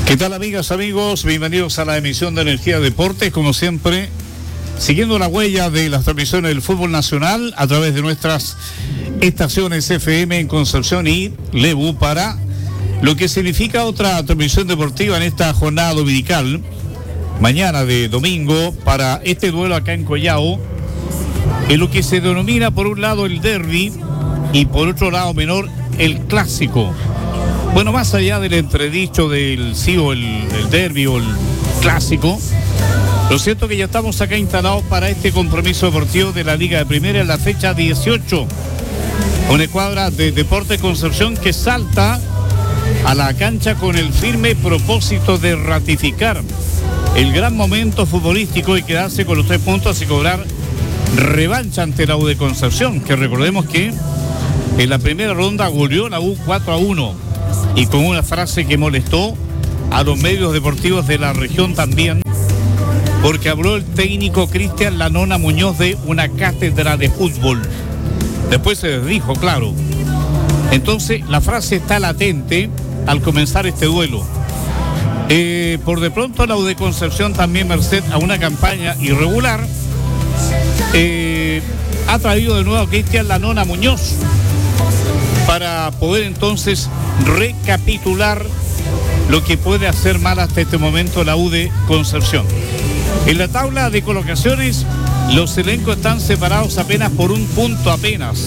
¿Qué tal, amigas, amigos? Bienvenidos a la emisión de Energía Deportes, como siempre, siguiendo la huella de las transmisiones del fútbol nacional a través de nuestras estaciones FM en Concepción y Lebu, para lo que significa otra transmisión deportiva en esta jornada dominical, mañana de domingo, para este duelo acá en Collao, en lo que se denomina por un lado el derbi y por otro lado menor el clásico. Bueno, más allá del entredicho del sí o el derbi o el clásico, lo cierto es que ya estamos acá instalados para este compromiso deportivo de la Liga de Primera en la fecha 18. Una escuadra de Deportes Concepción que salta a la cancha con el firme propósito de ratificar el gran momento futbolístico y quedarse con los 3 puntos y cobrar revancha ante la U de Concepción, que recordemos que en la primera ronda goleó la U 4-1. Y con una frase que molestó a los medios deportivos de la región también, porque habló el técnico Cristian Lanona Muñoz de una cátedra de fútbol. Después se desdijo, claro. Entonces la frase está latente al comenzar este duelo. Por de pronto la U de Concepción, también merced a una campaña irregular, ha traído de nuevo a Cristian Lanona Muñoz para poder entonces recapitular lo que puede hacer mal hasta este momento la U de Concepción. En la tabla de colocaciones, los elencos están separados apenas por un punto apenas.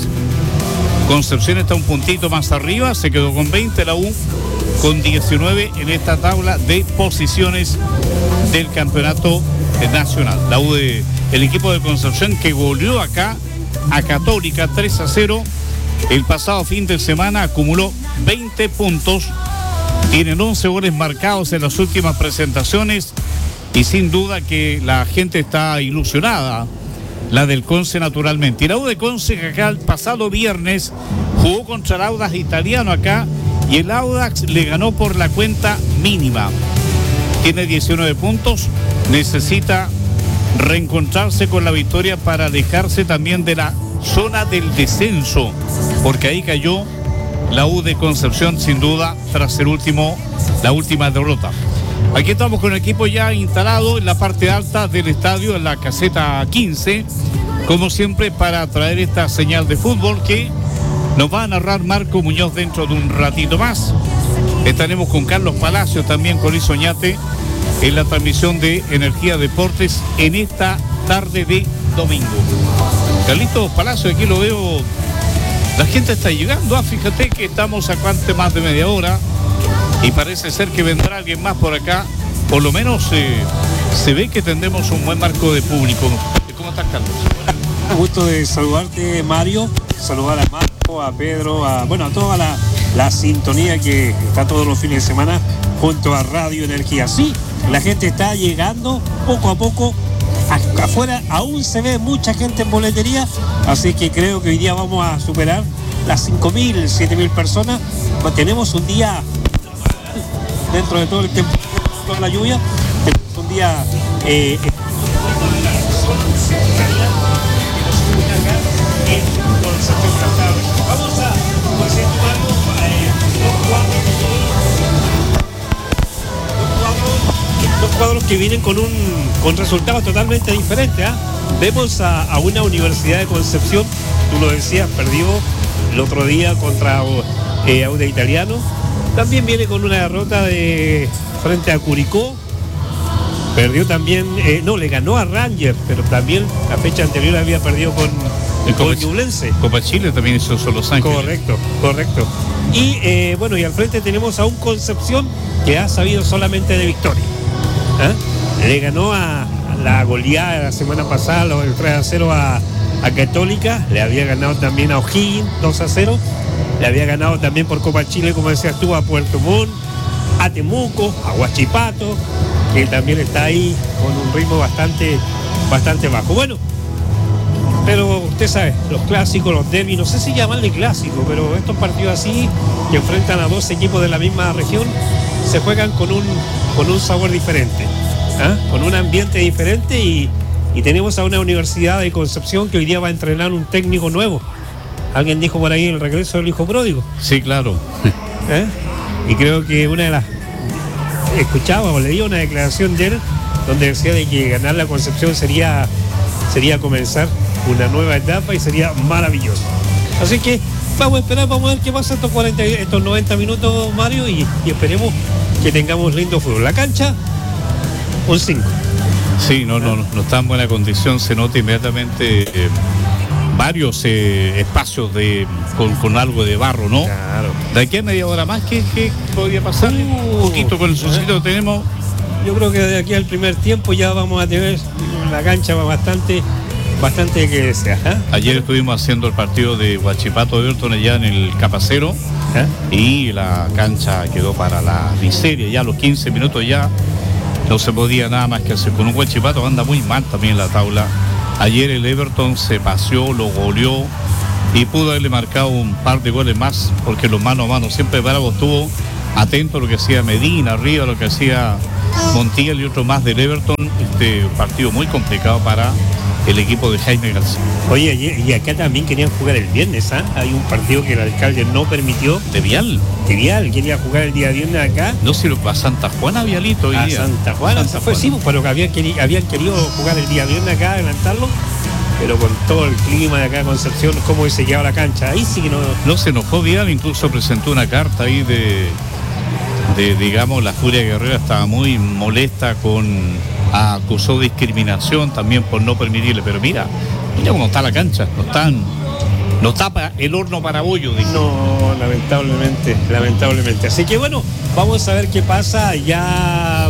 Concepción está un puntito más arriba, se quedó con 20, la U con 19 en esta tabla de posiciones del campeonato nacional. La U el equipo de Concepción, que goleó acá a Católica 3-0 el pasado fin de semana, acumuló 20 puntos, tienen 11 goles marcados en las últimas presentaciones y sin duda que la gente está ilusionada, la del Conce naturalmente. Y la U de Conce, que acá el pasado viernes jugó contra el Audax italiano acá y el Audax le ganó por la cuenta mínima. Tiene 19 puntos, necesita reencontrarse con la victoria para alejarse también de la zona del descenso, porque ahí cayó la U de Concepción sin duda tras la última derrota. Aquí estamos con el equipo ya instalado en la parte alta del estadio, en la caseta 15, como siempre, para traer esta señal de fútbol que nos va a narrar Marco Muñoz dentro de un ratito más. Estaremos con Carlos Palacios, también con Luis Oñate, en la transmisión de Energía Deportes en esta tarde de domingo. Carlitos Palacio, aquí lo veo, la gente está llegando, fíjate que estamos a cuánto más de media hora y parece ser que vendrá alguien más por acá, por lo menos se ve que tendremos un buen marco de público. ¿Cómo estás, Carlos? Gusto de saludarte, Mario, saludar a Marco, a Pedro, a toda la sintonía que está todos los fines de semana junto a Radio Energía. Sí, la gente está llegando poco a poco. Afuera aún se ve mucha gente en boletería, así que creo que hoy día vamos a superar las 5.000, 7.000 personas. Tenemos un día, dentro de todo el tiempo, con la lluvia, tenemos un día vamos a dos cuadros que vienen con resultados totalmente diferentes. Vemos a una Universidad de Concepción, tú lo decías, perdió el otro día contra Audax Italiano. También viene con una derrota frente a Curicó. Perdió también, le ganó a Rangers, pero también la fecha anterior había perdido con Ñublense. Copa Chile también hizo solo Los Ángeles. Correcto. Y y al frente tenemos a un Concepción que ha sabido solamente de victoria. Le ganó a la goleada la semana pasada, el 3-0 a Católica, le había ganado también a O'Higgins 2-0, le había ganado también por Copa Chile, como decías tú, a Puerto Montt, a Temuco, a Huachipato, que también está ahí con un ritmo bastante bajo. Bueno, pero usted sabe, los clásicos, los derbis, no sé si llamarle clásico, pero estos partidos así, que enfrentan a dos equipos de la misma región, se juegan con un sabor diferente, con un ambiente diferente y tenemos a una Universidad de Concepción que hoy día va a entrenar un técnico nuevo. Alguien dijo por ahí el regreso del hijo pródigo. Sí, claro. Y creo que una de las escuchaba o leía una declaración de él donde decía de que ganar la Concepción sería comenzar una nueva etapa y sería maravilloso. Así que vamos a esperar, vamos a ver qué pasa estos 90 minutos, Mario, y esperemos que tengamos lindo fútbol. La cancha, un 5. Sí, no está en buena condición, se nota inmediatamente varios espacios con algo de barro, ¿no? Claro. De aquí a media hora más, ¿qué podría pasar? Un poquito con el solcito que tenemos. Yo creo que de aquí al primer tiempo ya vamos a tener la cancha bastante que desear. Ayer estuvimos haciendo el partido de Huachipato Everton allá en el Capacero y la cancha quedó para la miseria. Ya a los 15 minutos ya no se podía nada más que hacer. Con un Huachipato anda muy mal también en la tabla. Ayer el Everton se paseó, lo goleó y pudo haberle marcado un par de goles más, porque los mano a mano siempre Bravo estuvo atento a lo que hacía Medina arriba, a lo que hacía Montiel y otro más del Everton. Un partido muy complicado para el equipo de Jaime García. Oye, y acá también querían jugar el viernes, Hay un partido que el alcalde no permitió. ¿De Vial? Quería jugar el día viernes acá. No, si a Santa Juana Vialito hoy día. Santa Juana. Sí, pero que habían querido jugar el día viernes acá, adelantarlo, pero con todo el clima de acá en Concepción, cómo se quedaba la cancha, ahí sí que no... No se enojó Vial, incluso presentó una carta ahí de digamos, la Furia Guerrera estaba muy molesta acusó discriminación también por no permitirle, pero mira cómo está la cancha, no está el horno para bollo. No, lamentablemente. Así que bueno, vamos a ver qué pasa. Ya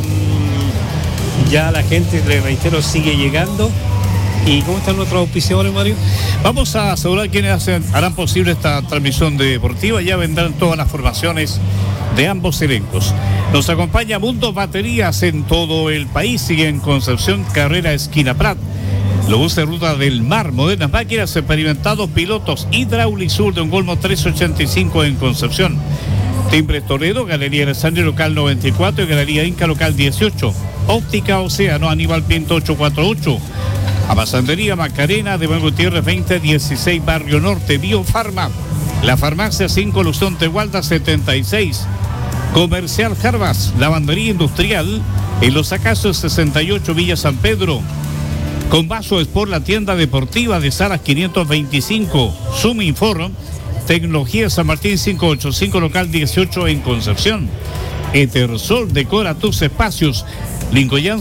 la gente, le reitero, sigue llegando. ¿Y cómo están nuestros auspiciadores, Mario? Vamos a asegurar quienes harán posible esta transmisión deportiva. Ya vendrán todas las formaciones de ambos elencos. Nos acompaña Mundo Baterías en todo el país. Sigue en Concepción, carrera esquina Prat. Lo usa en Ruta del Mar, modernas máquinas, experimentados pilotos. Hidraulisur de un Golmo 385 en Concepción. Timbres Toledo, Galería Alessandria local 94 y Galería Inca local 18. Óptica Océano, Aníbal Pinto 848. Abasandería Macarena de Buen Gutiérrez 2016 Barrio Norte. Biofarma, la farmacia 5 Luzón Tegualda 76. Comercial Jarbas, lavandería industrial en Los Acacios 68 Villa San Pedro. Con Vaso Sport, la tienda deportiva de Salas 525. Suminform, Tecnología San Martín 585 local 18 en Concepción. Etersol, decora tus espacios. Lingoyán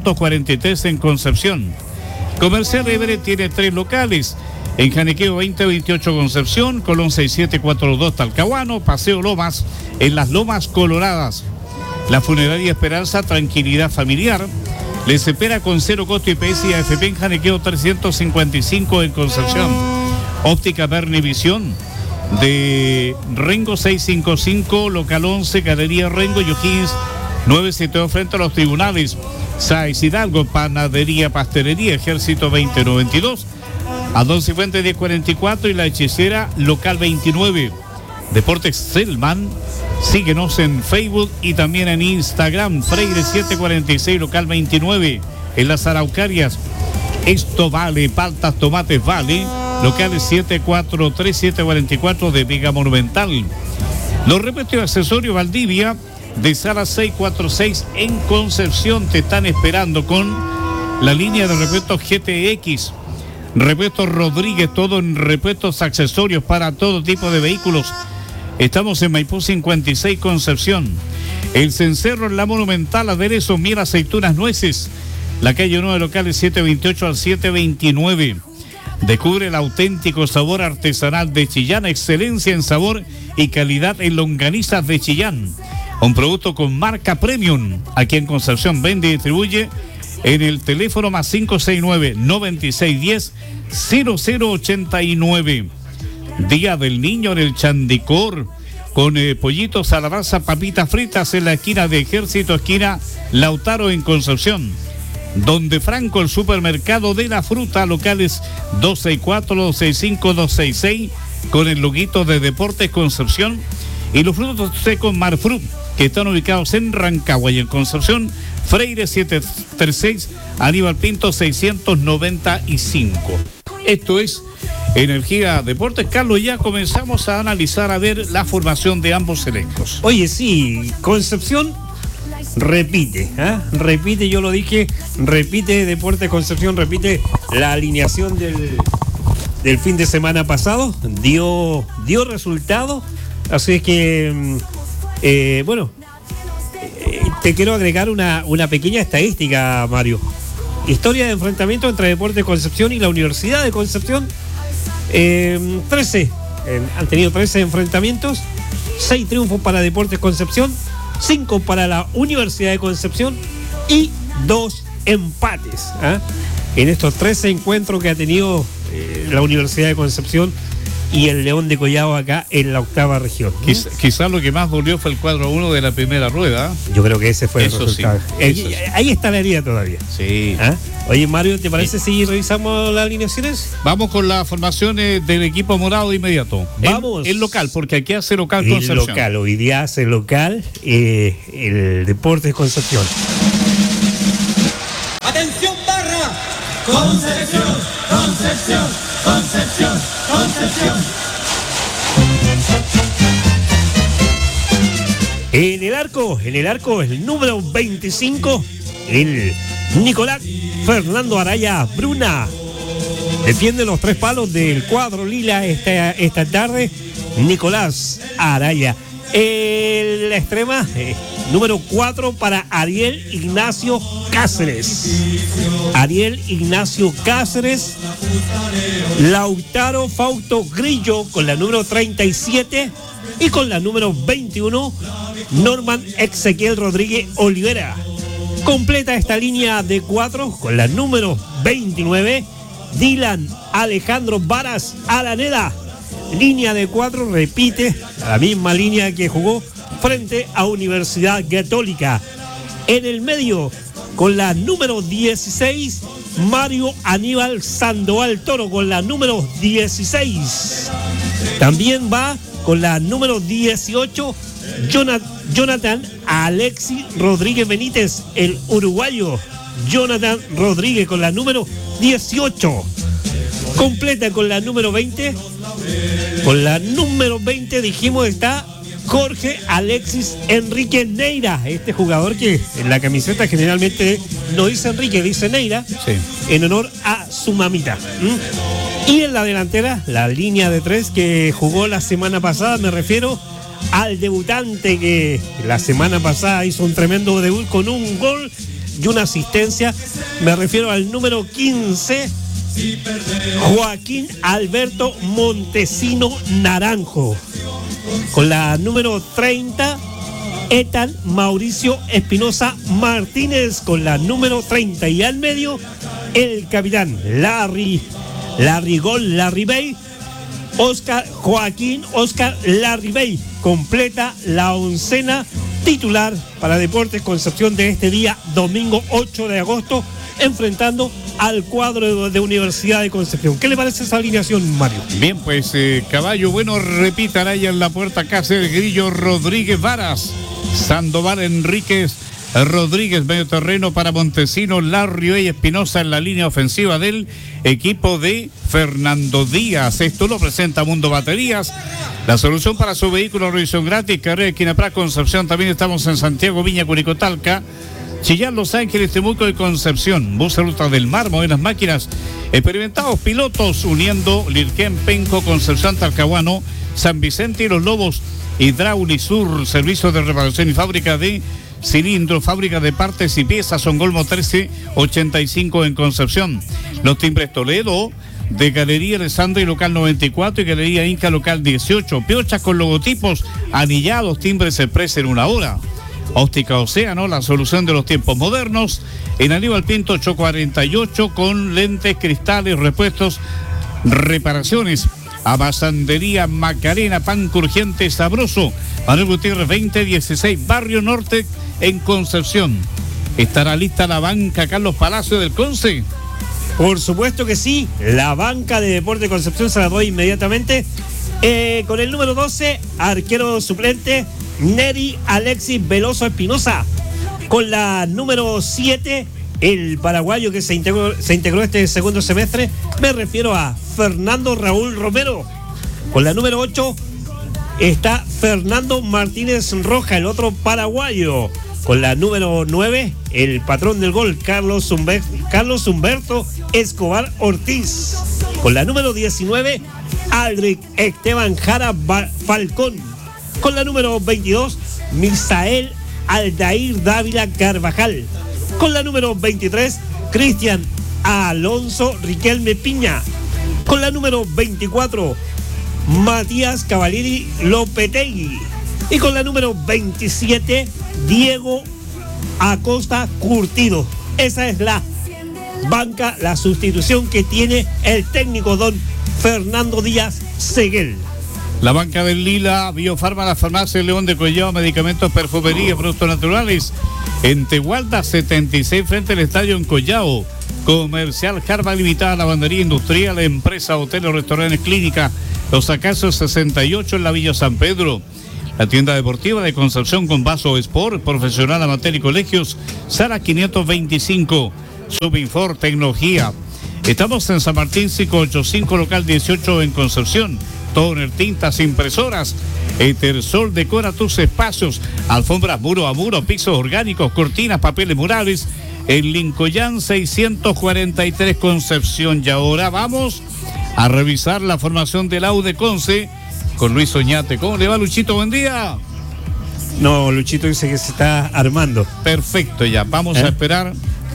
643 en Concepción. Comercial Everett tiene 3 locales. En Janequeo 2028 Concepción, Colón 6742 Talcahuano, Paseo Lomas, en las Lomas Coloradas. La Funeraria Esperanza, tranquilidad familiar. Les espera con 0 costo IPS y AFP en Janequeo 355 en Concepción. Óptica Berni Visión de Rengo 655, local 11, Galería Rengo y O'Higgins 972 frente a los tribunales. Sáez Hidalgo, Panadería Pastelería, Ejército 2092. Adolfo Fuente 1044 y La Hechicera local 29. Deportes Selman, síguenos en Facebook y también en Instagram. Freire 746 local 29 en las Araucarias. Esto vale, paltas, tomates vale, locales 743 744 de Vega Monumental. Los repuestos y accesorios Valdivia de Sala 646 en Concepción te están esperando con la línea de repuestos GTX. Repuestos Rodríguez, todo en repuestos accesorios para todo tipo de vehículos. Estamos en Maipú 56, Concepción. El Cencerro en la Monumental, aderezos, miel, aceitunas, nueces. La calle 9, locales 728 al 729. Descubre el auténtico sabor artesanal de Chillán, excelencia en sabor y calidad en longanizas de Chillán. Un producto con marca premium. Aquí en Concepción vende y distribuye en el teléfono más 569-9610-0089. Día del Niño en el Chandicor, con pollitos a la brasa, papitas fritas en la esquina de Ejército, esquina Lautaro en Concepción. Donde Franco, el supermercado de la fruta, locales 264, 265, 266, con el loguito de Deportes Concepción. Y los frutos secos Marfrut, que están ubicados en Rancagua y en Concepción, Freire 736, Aníbal Pinto 695. Esto es Energía Deportes. Carlos, ya comenzamos a analizar, a ver la formación de ambos elencos. Oye, sí, Concepción repite, repite, yo lo dije, repite Deportes Concepción, repite la alineación del fin de semana pasado, dio resultado, así es que, te quiero agregar una pequeña estadística, Mario. Historia de enfrentamiento entre Deportes Concepción y la Universidad de Concepción, 13, han tenido 13 enfrentamientos, 6 triunfos para Deportes Concepción, 5 para la Universidad de Concepción y 2 empates en estos 13 encuentros que ha tenido la Universidad de Concepción y el León de Collao acá en la octava región. Quizás lo que más dolió fue el 4-1 de la primera rueda. Yo creo que ese fue el resultado. Sí, ahí está la herida todavía. Sí. Oye, Mario, ¿te parece si revisamos las alineaciones? Vamos con las formaciones del equipo morado de inmediato. Vamos. El local, porque aquí hace local Concepción. El local, hoy día hace local el Deportes Concepción. ¡Atención, barra! Concepción, Concepción, Concepción, Concepción. En el arco, el número 25, el Nicolás Fernando Araya Bruna. Defiende los 3 palos del cuadro lila esta tarde, Nicolás Araya. La extrema, número 4 para Ariel Ignacio Cáceres. Ariel Ignacio Cáceres. Lautaro Fausto Grillo con la número 37 y con la número 21, Norman Ezequiel Rodríguez Olivera. Completa esta línea de 4 con la número 29, Dylan Alejandro Varas Alaneda. Línea de 4, repite la misma línea que jugó frente a Universidad Católica. En el medio, con la número 16, Mario Aníbal Sandoval Toro con la número 16. También va con la número 18, Jonathan Alexis Rodríguez Benítez, el uruguayo. Jonathan Rodríguez con la número 18. Completa con la número 20. Con la número 20 dijimos está Jorge Alexis Enrique Neira, este jugador que en la camiseta generalmente no dice Enrique, dice Neira, sí, en honor a su mamita. Y en la delantera, la línea de 3 que jugó la semana pasada, me refiero al debutante que la semana pasada hizo un tremendo debut con un gol y una asistencia, me refiero al número 15, Joaquín Alberto Montesino Naranjo. Con la número 30, Etan Mauricio Espinosa Martínez con la número 30. Y al medio, el capitán Larry Bey, Joaquín Oscar Larry Bey. Completa la oncena titular para Deportes Concepción de este día, domingo 8 de agosto, enfrentando al cuadro de Universidad de Concepción. ¿Qué le parece esa alineación, Mario? Bien, pues caballo bueno, repita Araya en la puerta, Cáceres, Grillo, Rodríguez, Varas, Sandoval, Enríquez, Rodríguez, medio terreno para Montesino, Larry y Espinosa en la línea ofensiva del equipo de Fernando Díaz. Esto lo presenta Mundo Baterías, la solución para su vehículo, revisión gratis, carrera esquina Prat, Concepción. También estamos en Santiago, Viña, Curicó, Talca, Chillán, Los Ángeles, Temuco y Concepción. Buses Ruta del Mar, modernas máquinas, experimentados pilotos uniendo Lirquén, Penco, Concepción, Talcahuano, San Vicente y Los Lobos. Hidráulisur, servicios de reparación y fábrica de cilindros, fábrica de partes y piezas, Songolmo 1385 en Concepción. Los timbres Toledo, de Galería Alessandra y Local 94 y Galería Inca Local 18. Piochas con logotipos anillados, timbres express en 1 hora. Óptica Océano, la solución de los tiempos modernos. En Aníbal Pinto 848 con lentes, cristales, repuestos, reparaciones. Abasandería Macarena, pan crujiente sabroso. Manuel Gutiérrez 2016, Barrio Norte en Concepción. ¿Estará lista la banca Carlos Palacio del Conce? Por supuesto que sí, la banca de Deportes Concepción se la doy inmediatamente. Con el número 12, arquero suplente, Neri Alexis Veloso Espinosa. Con la número 7, el paraguayo que se integró este segundo semestre, me refiero a Fernando Raúl Romero. Con la número 8 está Fernando Martínez Roja, el otro paraguayo. Con la número 9, el patrón del gol, Carlos Humberto Escobar Ortiz. Con la número 19, Aldrich Esteban Jara Falcón. Con la número 22, Misael Aldair Dávila Carvajal. Con la número 23, Cristian Alonso Riquelme Piña. Con la número 24, Matías Cavalieri Lopetegui. Y con la número 27, Diego Acosta Curtido. Esa es la banca, la sustitución que tiene el técnico don Fernando Díaz Seguel. La banca del Lila, Biofarma, la farmacia León de Collao, medicamentos, perfumería, productos naturales. En Tegualda 76, frente al estadio en Collao. Comercial Jarba Limitada, lavandería industrial, empresa, hoteles, restaurantes, clínica. Los Acacios 68 en la Villa San Pedro. La tienda deportiva de Concepción con Vaso Sport, profesional, amateur y colegios. Sala 525. Subinfor Tecnología. Estamos en San Martín 585, local 18 en Concepción. Toner, tintas, impresoras. Etersol decora tus espacios. Alfombras muro a muro, pisos orgánicos, cortinas, papeles murales. En Lincoln 643 Concepción. Y ahora vamos a revisar la formación del AU de Conce con Luis Oñate. ¿Cómo le va, Luchito? Buen día. No, Luchito dice que se está armando. Perfecto, ya. Vamos a esperar.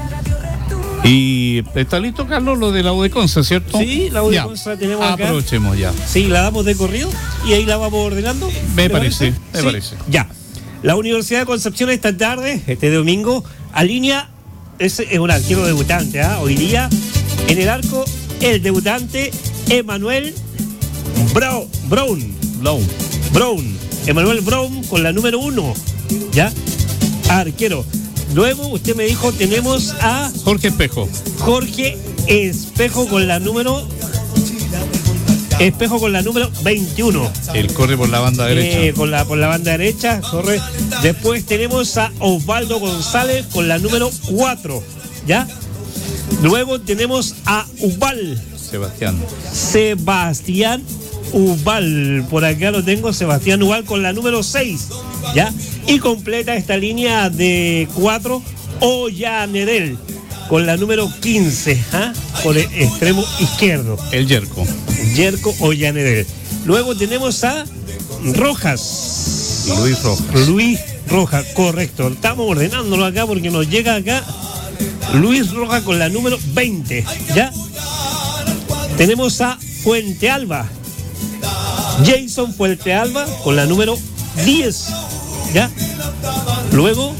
Y está listo, Carlos, lo de la U de Conce, ¿cierto? Sí, la U de Conce la tenemos acá. Aprovechemos ya. Sí, la damos de corrido y ahí la vamos ordenando. Me parece. Ya. La Universidad de Concepción esta tarde, este domingo, alinea, es un arquero debutante, hoy día, en el arco, el debutante Emanuel Brown. Emanuel Brown con la número 1, ¿ya? Arquero. Luego usted me dijo, tenemos a Jorge Espejo con la número 21. Él corre por la banda derecha. Por la banda derecha, corre. Después tenemos a Osvaldo González con la número 4, ¿ya? Luego tenemos a Sebastián Ubal, por acá lo tengo, Sebastián Ubal con la número 6, ¿ya? Y completa esta línea de 4, Ollanedel, con la número 15, por el extremo izquierdo. El Yerko Ollanedel. Luego tenemos a Rojas. Luis Rojas, correcto. Estamos ordenándolo acá porque nos llega acá Luis Rojas con la número 20, ¿ya? Tenemos a Fuente Alba. Jason Fuente Alba con la número 10, ¿ya? Luego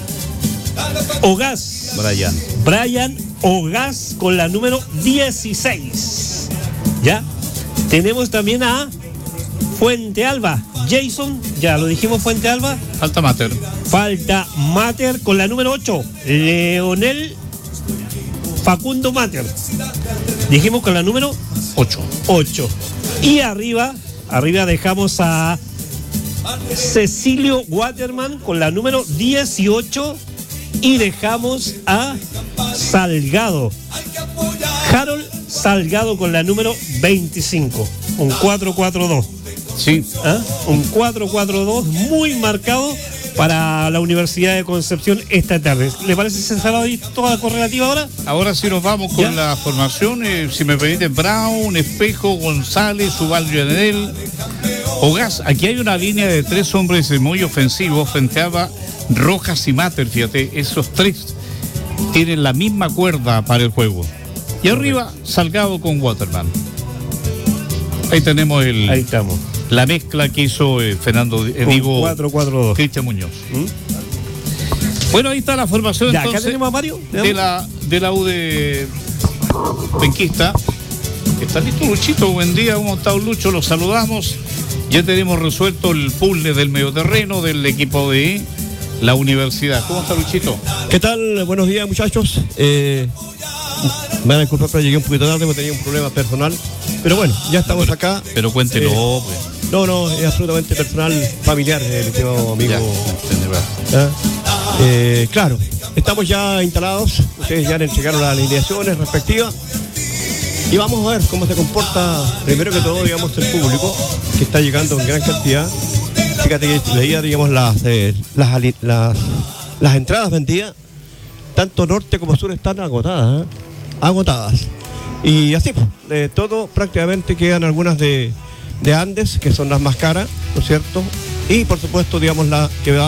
Ogaz. Brian Ogaz con la número 16, ¿ya? Tenemos también a Fuente Alba. Jason, ya lo dijimos, Fuente Alba. Falta Mater con la número 8. Leonel Facundo Mater. Dijimos con la número 8. Y arriba dejamos a Cecilio Waterman con la número 18 y dejamos a Salgado. Harold Salgado con la número 25. Un 4-4-2. Sí. Un 4-4-2 muy marcado para la Universidad de Concepción esta tarde. ¿Le parece si se ahí toda la correlativa ahora? Ahora sí nos vamos con la formación. Si me permiten, Brown, Espejo, González, Ubaldo Yanedel, Ogaz. Aquí hay una línea de 3 hombres muy ofensivos frente a Rojas y Mater. Fíjate, esos 3 tienen la misma cuerda para el juego. Y arriba, Salgado con Waterman. Ahí tenemos Ahí estamos. La mezcla que hizo Fernando, 4-4-2. Cristian Muñoz. Bueno, ahí está la formación. Ya, entonces, acá tenemos a Mario de la U de Penquista. Está listo, Luchito. Buen día, ¿cómo está, Lucho? Los saludamos. Ya tenemos resuelto el puzzle del medio terreno del equipo de la universidad. ¿Cómo está, Luchito? ¿Qué tal? Buenos días, muchachos. Me van a disculpar, pero llegué un poquito tarde, hemos tenido un problema personal. Pero bueno, ya estamos acá. Pero cuéntelo, pues. No, es absolutamente personal, familiar, mi estimado amigo. Claro, estamos ya instalados. Ustedes ya le entregaron las alineaciones respectivas. Y vamos a ver cómo se comporta, primero que todo, digamos, el público, que está llegando en gran cantidad. Fíjate que leía, digamos, las las entradas vendidas, tanto norte como sur están agotadas, agotadas. Y así, de todo prácticamente quedan algunas de Andes, que son las más caras, ¿no es cierto? Y por supuesto, digamos, la que va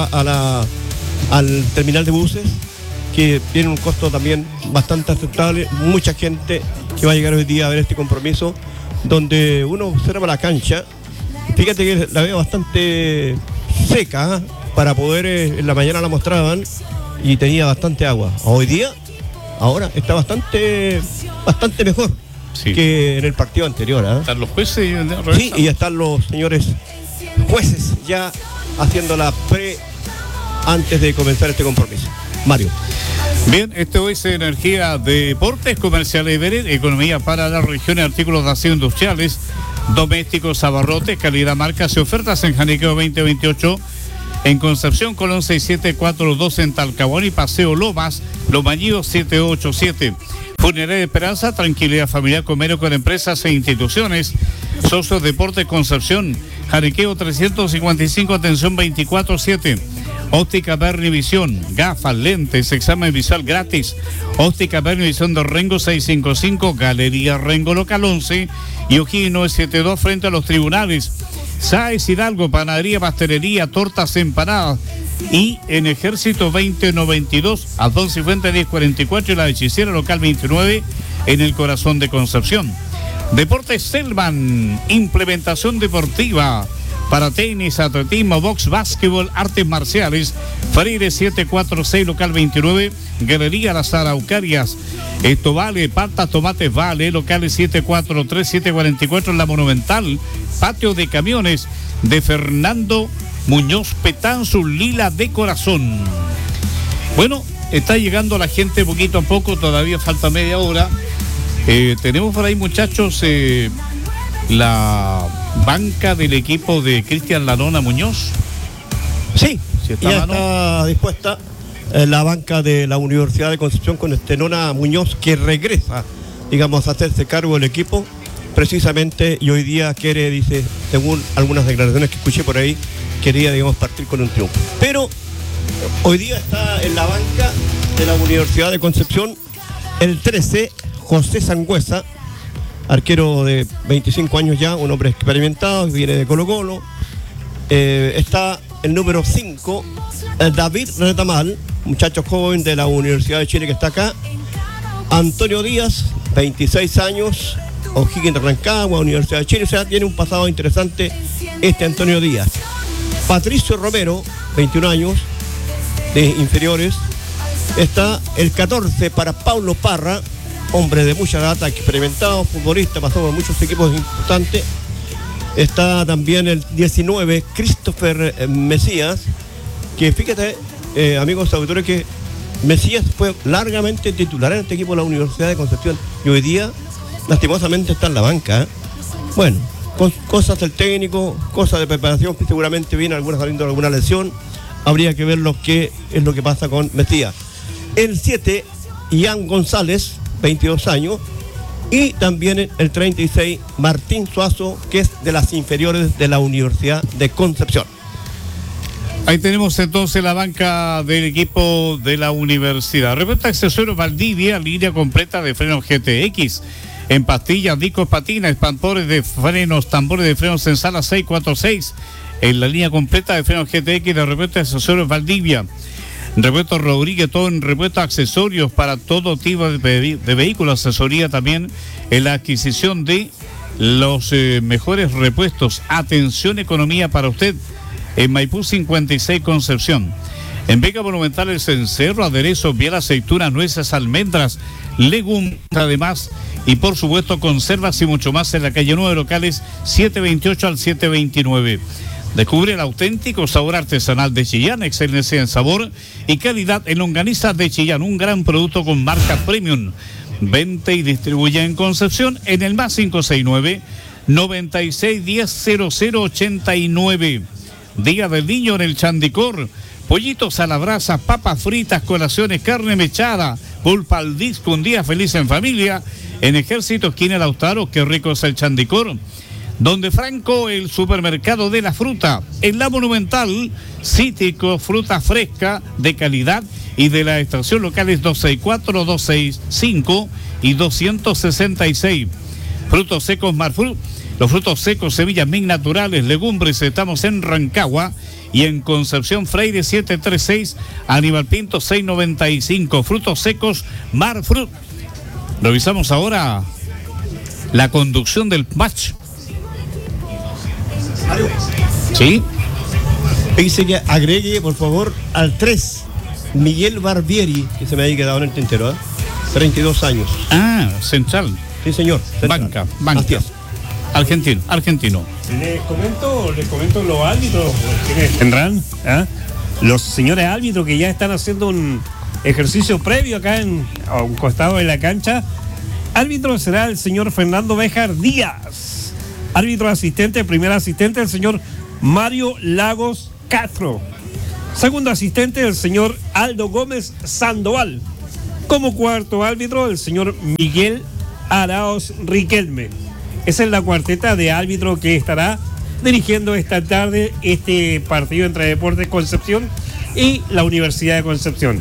al terminal de buses, que tiene un costo también bastante aceptable. Mucha gente que va a llegar hoy día a ver este compromiso, donde uno observa la cancha. Fíjate que la veo bastante seca, para poder, en la mañana la mostraban y tenía bastante agua. Hoy día, ahora está bastante mejor, sí, que en el partido anterior. ¿Están los jueces? Sí, y ya están los señores jueces ya haciendo la antes de comenzar este compromiso. Mario. Bien, esto es Energía, Deportes, Comerciales Everett, Economía para las regiones, artículos de aseo industriales, domésticos, abarrotes, calidad, marcas y ofertas en Janiqueo 2028, en Concepción, Colón 6742, en Talcahuano y Paseo Lomas, Lomañío 787. Funeraria de Esperanza, tranquilidad familiar, comercio con empresas e instituciones. Socios Deportes Concepción, Janiqueo 355, atención 24/7. Óptica Berni Visión, gafas, lentes, examen visual gratis. Óptica Berni Visión de Rengo 655, Galería Rengo Local 11 y O'Higgins 972 frente a los tribunales. Sáez Hidalgo, panadería, pastelería, tortas, empanadas. Y en Ejército 2092, Alfonso y Fuente 1044 y la Hechicera Local 29 en el corazón de Concepción. Deportes Selman, implementación deportiva para tenis, atletismo, box, básquetbol, artes marciales. Freire 746, local 29, Galería Las Araucarias. Esto vale, patas, tomates vale, locales 743, 744 en la Monumental. Patio de camiones de Fernando Muñoz Petanzo, Lila de Corazón. Bueno, está llegando la gente poquito a poco, todavía falta media hora. Tenemos por ahí, muchachos, la banca del equipo de Cristian Lanona Muñoz. Sí, está dispuesta la banca de la Universidad de Concepción con Nona Muñoz, que regresa, digamos, a hacerse cargo del equipo precisamente, y hoy día quiere, dice, según algunas declaraciones que escuché por ahí, quería, digamos, partir con un triunfo. Pero hoy día está en la banca de la Universidad de Concepción el 13, José Sangüesa, arquero de 25 años ya, un hombre experimentado, viene de Colo-Colo. Está el número 5, David Retamal, muchacho joven de la Universidad de Chile que está acá. Antonio Díaz, 26 años, O'Higgins de Rancagua, Universidad de Chile, o sea, tiene un pasado interesante este Antonio Díaz. Patricio Romero, 21 años, de inferiores. Está el 14 para Paulo Parra, hombre de mucha data, experimentado, futbolista, pasó por muchos equipos importantes. Está también el 19, Christopher Mesías, que fíjate, amigos auditores, que Mesías fue largamente titular en este equipo de la Universidad de Concepción y hoy día, lastimosamente, está en la banca. Bueno, cosas del técnico, cosas de preparación, que seguramente viene alguna saliendo de alguna lesión. Habría que ver qué es lo que pasa con Mesías. El 7, Ian González, 22 años, y también el 36, Martín Suazo, que es de las inferiores de la Universidad de Concepción. Ahí tenemos entonces la banca del equipo de la universidad. Respecto a accesorios Valdivia, línea completa de frenos GTX, en pastillas, discos, patinas, expansores de frenos, tambores de frenos en sala 646, en la línea completa de frenos GTX de Repuesto Accesorios Valdivia. Repuesto Rodríguez, todo en repuesto accesorios para todo tipo de vehículos, asesoría también en la adquisición de los mejores repuestos. Atención, economía para usted en Maipú 56 Concepción. En Vega Monumental El Cencerro, aderezos, miel, aceitunas, nueces, almendras, legumbres, además, y por supuesto conservas y mucho más en la calle 9, locales 728 al 729. Descubre el auténtico sabor artesanal de Chillán, excelencia en sabor y calidad en longaniza de Chillán, un gran producto con marca premium. Vente y distribuye en Concepción en el más 569 96100089. Día del Niño en el Chandicor. Pollitos a la brasa, papas fritas, colaciones, carne mechada, pulpa al disco, un día feliz en familia. En Ejército, esquina Lautaro, qué rico es el Chandicor. Donde Franco, el supermercado de la fruta. En la Monumental, Cítrico, fruta fresca, de calidad y de la estación locales 264, 265 y 266. Frutos secos Marfruit, los frutos secos, semillas Min naturales, legumbres, estamos en Rancagua y en Concepción Freire 736, Aníbal Pinto 695. Frutos secos Marfruit. Revisamos ahora la conducción del match. Sí. Dice que agregue, por favor, al 3, Miguel Barbieri, que se me había quedado en el tintero, 32 años. Ah, central. Sí, señor. Central. Banca. Argentino. Les comento los árbitros que tendrán, los señores árbitros que ya están haciendo un ejercicio previo acá a un costado de la cancha. Árbitro será el señor Fernando Béjar Díaz. Árbitro asistente, primer asistente, el señor Mario Lagos Castro. Segundo asistente, el señor Aldo Gómez Sandoval. Como cuarto árbitro, el señor Miguel Araos Riquelme. Esa es la cuarteta de árbitro que estará dirigiendo esta tarde este partido entre Deportes Concepción y la Universidad de Concepción.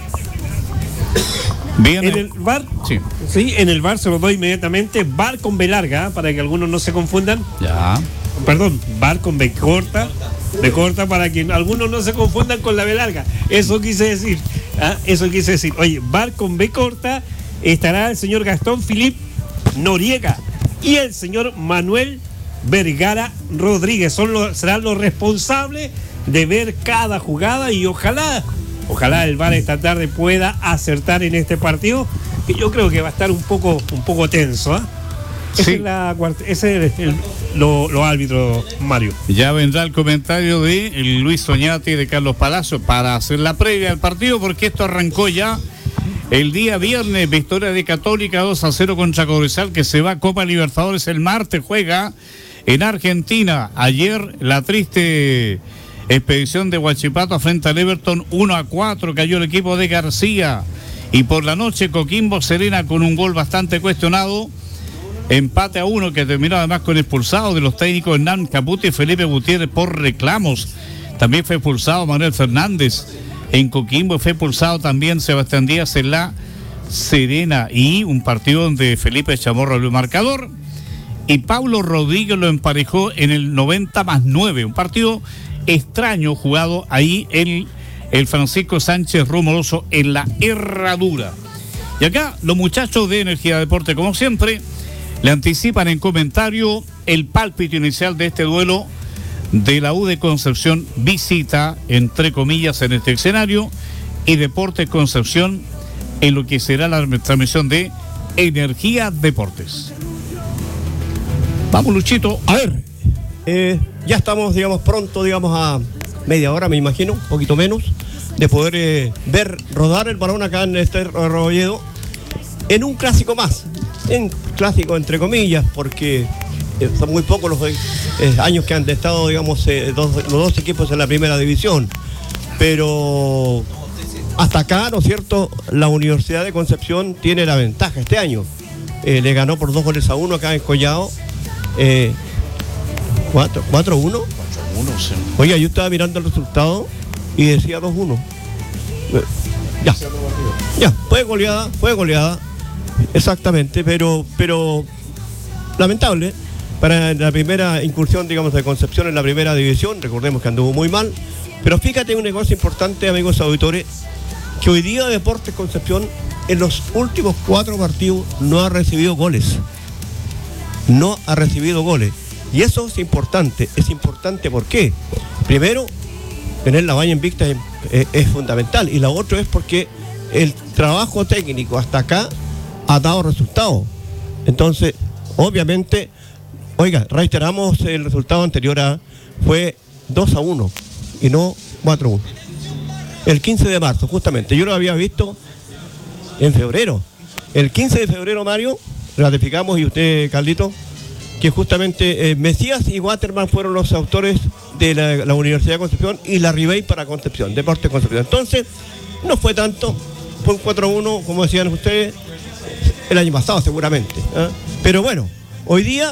Bien. En el VAR, sí, en el VAR se lo doy inmediatamente. VAR con B larga, para que algunos no se confundan. Ya. Perdón, VAR con B corta. B corta para que algunos no se confundan con la B larga. Eso quise decir. Oye, VAR con B corta estará el señor Gastón Filip Noriega y el señor Manuel Vergara Rodríguez. Serán los responsables de ver cada jugada y ojalá el VAR esta tarde pueda acertar en este partido, que yo creo que va a estar un poco tenso. Sí. Ese es los árbitros, Mario. Ya vendrá el comentario de Luis Soñati y de Carlos Palacio para hacer la previa del partido, porque esto arrancó ya el día viernes. Victoria de Católica 2-0 contra Cobresal, que se va a Copa Libertadores. El martes juega en Argentina. Ayer la triste expedición de Huachipato frente al Everton 1-4, cayó el equipo de García. Y por la noche Coquimbo Serena con un gol bastante cuestionado, empate a 1, que terminó además con expulsado de los técnicos Hernán Caputi y Felipe Gutiérrez por reclamos. También fue expulsado Manuel Fernández en Coquimbo, fue expulsado también Sebastián Díaz en la Serena, y un partido donde Felipe Chamorro abrió el marcador y Pablo Rodríguez lo emparejó en el 90+9, un partido extraño jugado ahí el Francisco Sánchez Rumoroso en la Herradura. Y acá los muchachos de Energía Deporte, como siempre, le anticipan en comentario el pálpito inicial de este duelo de la U de Concepción, visita, entre comillas, en este escenario, y Deportes Concepción en lo que será la transmisión de Energía Deportes. Vamos, Luchito. A ver, ya estamos, pronto, a media hora, me imagino, un poquito menos, de poder ver rodar el balón acá en este Rebolledo, en un clásico más, en clásico entre comillas, porque son muy pocos los años que han estado, los dos equipos en la primera división, pero hasta acá, ¿no es cierto?, la Universidad de Concepción tiene la ventaja este año. Le ganó por 2-1 acá en Collao, 4-1. Sí. Oiga, yo estaba mirando el resultado y decía 2-1. Ya, fue goleada, exactamente, pero lamentable para la primera incursión, de Concepción en la primera división. Recordemos que anduvo muy mal, pero fíjate un negocio importante, amigos auditores, que hoy día Deportes Concepción en los últimos 4 partidos no ha recibido goles. Y eso es importante. ¿Por qué? Primero, tener la valla invicta es fundamental. Y la otra es porque el trabajo técnico hasta acá ha dado resultados. Entonces, obviamente, reiteramos el resultado anterior fue 2-1 y no 4-1. El 15 de marzo, justamente. Yo lo había visto en febrero. El 15 de febrero, Mario, ratificamos, y usted, Carlito, que justamente Mesías y Waterman fueron los autores de la Universidad de Concepción y la Ribey para Concepción, Deportes Concepción. Entonces, no fue tanto, fue un 4-1, como decían ustedes, el año pasado seguramente. Pero bueno, hoy día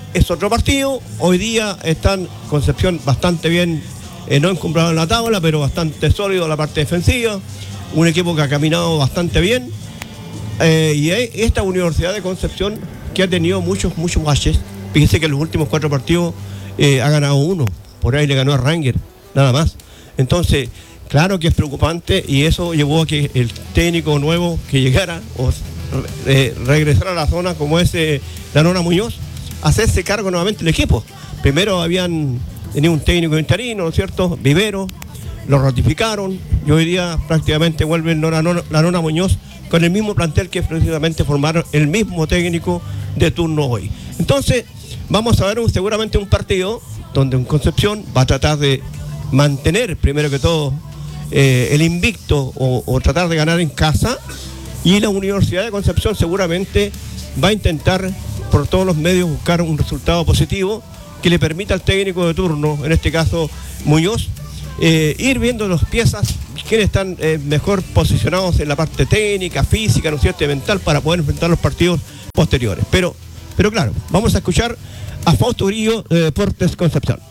es otro partido. Hoy día están Concepción bastante bien, no encumbrado en la tabla, pero bastante sólido en la parte defensiva. Un equipo que ha caminado bastante bien. Y esta Universidad de Concepción, que ha tenido muchos baches. Fíjense que en los últimos 4 partidos ha ganado 1. Por ahí le ganó a Ranger, nada más. Entonces, claro que es preocupante, y eso llevó a que el técnico nuevo que llegara o regresara a la zona, como es la Nona Muñoz, hacerse cargo nuevamente del equipo. Primero habían tenido un técnico interino, ¿no es cierto? Vivero, lo ratificaron, y hoy día prácticamente vuelven la Nona Muñoz con el mismo plantel que precisamente formaron el mismo técnico de turno hoy. Entonces, vamos a ver seguramente un partido donde un Concepción va a tratar de mantener, primero que todo, el invicto o tratar de ganar en casa, y la Universidad de Concepción seguramente va a intentar por todos los medios buscar un resultado positivo que le permita al técnico de turno, en este caso Muñoz, ir viendo las piezas, quienes están mejor posicionados en la parte técnica, física, ¿no es cierto?, y mental, para poder enfrentar los partidos posteriores. Pero claro, vamos a escuchar a Fausto Grillo de Deportes Concepción.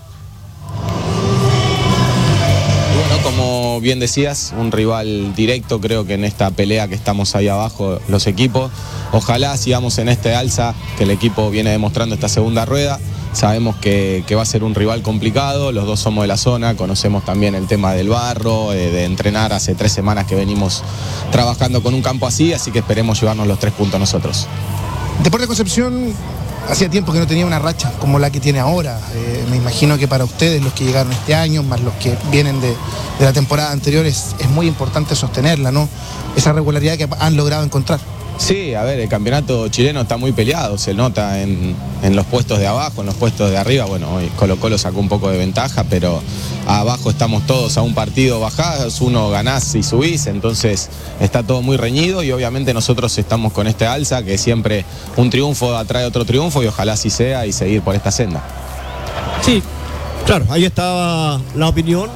Bueno, como bien decías, un rival directo, creo que en esta pelea que estamos ahí abajo los equipos. Ojalá sigamos en este alza que el equipo viene demostrando esta segunda rueda. Sabemos que va a ser un rival complicado, los dos somos de la zona, conocemos también el tema del barro, de entrenar, hace 3 semanas que venimos trabajando con un campo así que esperemos llevarnos los 3 puntos nosotros. Deportes Concepción hacía tiempo que no tenía una racha como la que tiene ahora. Me imagino que para ustedes, los que llegaron este año, más los que vienen de la temporada anterior, es muy importante sostenerla, ¿no? Esa regularidad que han logrado encontrar. Sí, a ver, el campeonato chileno está muy peleado, se nota en los puestos de abajo, en los puestos de arriba. Bueno, hoy Colo-Colo sacó un poco de ventaja, pero abajo estamos todos a un partido bajados, uno ganás y subís, entonces está todo muy reñido, y obviamente nosotros estamos con este alza, que siempre un triunfo atrae otro triunfo, y ojalá así sea y seguir por esta senda. Sí, claro, ahí estaba la opinión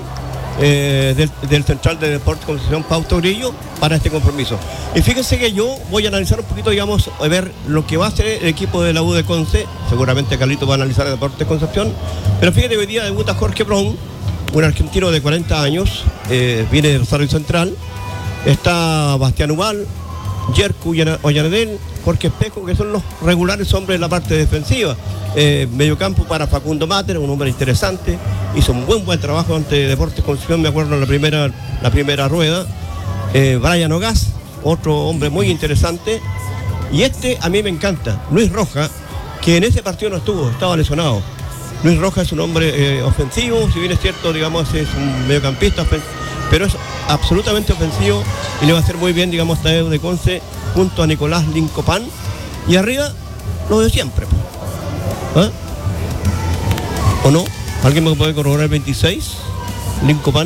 del central de Deportes Concepción, Fausto Grillo, para este compromiso. Y fíjense que yo voy a analizar un poquito, digamos, a ver lo que va a hacer el equipo de la U de Conce. Seguramente Carlito va a analizar el Deportes Concepción, pero fíjate, hoy día debuta Jorge Brown, un argentino de 40 años, viene de Rosario Central. Está Bastián Ubal, Yerku Ollanedel, Jorge Espejo, que son los regulares hombres de la parte defensiva. Mediocampo para Facundo Mater, un hombre interesante, hizo un buen trabajo ante Deportes Concepción, me acuerdo en la primera rueda. Brian Ogaz, otro hombre muy interesante, y a mí me encanta, Luis Roja, que en ese partido no estuvo, estaba lesionado. Luis Roja es un hombre ofensivo, si bien es cierto, digamos, es un mediocampista, pero es absolutamente ofensivo, y le va a hacer muy bien, digamos, esta de Conce, junto a Nicolás Lincopán, y arriba lo de siempre. ¿Ah? ¿O no? ¿Alguien me puede corroborar el 26? Lincopán.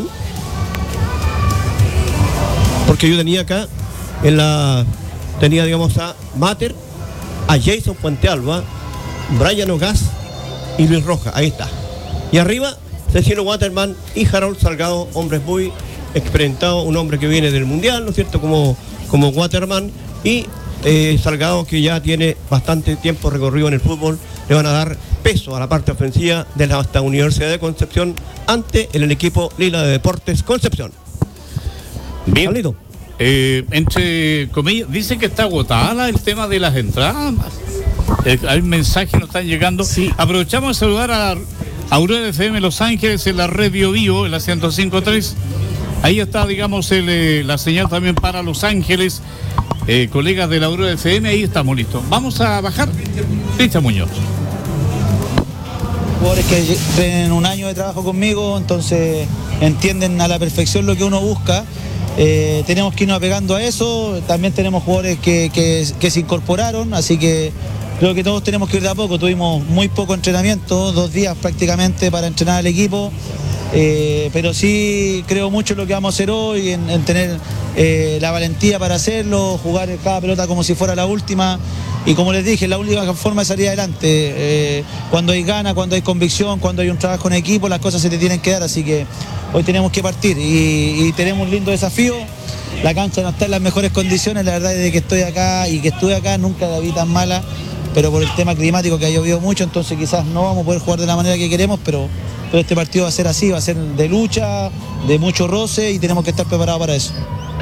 Porque yo tenía acá, digamos, a Mater, a Jason Puentealba, Brian Ogaz y Luis Roja, ahí está. Y arriba, Cecilio Waterman y Harold Salgado, hombres muy experimentados, un hombre que viene del Mundial, ¿no es cierto?, como Waterman, y Salgado, que ya tiene bastante tiempo recorrido en el fútbol. Le van a dar peso a la parte ofensiva de la Universidad de Concepción ante el equipo Lila de Deportes Concepción. Bien. Entre comillas, dicen que está agotada el tema de las entradas. Hay mensajes que nos están llegando. Sí. Aprovechamos de saludar a Aurora FM Los Ángeles en la red Bio, en la 105.3. Ahí está, digamos, la señal también para Los Ángeles. Colegas de la Aurora FM, ahí estamos listos. Vamos a bajar. Cristian Muñoz. Jugadores que tienen un año de trabajo conmigo, entonces entienden a la perfección lo que uno busca. Tenemos que irnos apegando a eso. También tenemos jugadores que se incorporaron, así que creo que todos tenemos que ir de a poco. Tuvimos muy poco entrenamiento, 2 días prácticamente para entrenar al equipo, pero sí creo mucho en lo que vamos a hacer hoy, en tener la valentía para hacerlo, jugar cada pelota como si fuera la última. Y como les dije, la única forma de salir adelante, cuando hay ganas, cuando hay convicción, cuando hay un trabajo en equipo, las cosas se te tienen que dar, así que hoy tenemos que partir y tenemos un lindo desafío. La cancha no está en las mejores condiciones, la verdad es que estoy acá y que estuve acá, nunca la vi tan mala, pero por el tema climático que ha llovido mucho, entonces quizás no vamos a poder jugar de la manera que queremos, pero este partido va a ser así, va a ser de lucha, de mucho roce y tenemos que estar preparados para eso.